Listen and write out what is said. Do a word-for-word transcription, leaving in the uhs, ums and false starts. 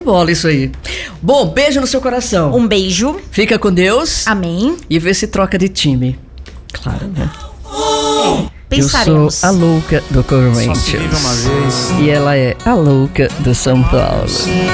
Bola isso aí. Bom, beijo no seu coração. Um beijo. Fica com Deus. Amém. E vê se troca de time. Claro, né? É, pensaremos. Eu sou a louca do Corinthians. Só se vive uma vez. E ela é a louca do São Paulo.